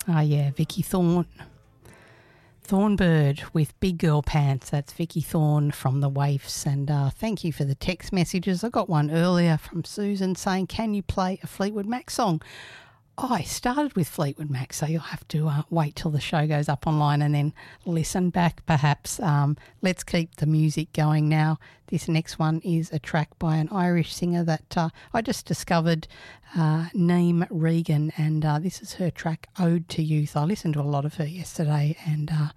Ah, yeah, Vicky Thornbird with Big Girl Pants. That's Vicky Thorn from the Waifs. And thank you for the text messages. I got one earlier from Susan saying, can you play a Fleetwood Mac song? I started with Fleetwood Mac, so you'll have to wait till the show goes up online and then listen back perhaps. Let's keep the music going now. This next one is a track by an Irish singer that I just discovered, Neem Regan, and this is her track Ode to Youth. I listened to a lot of her yesterday and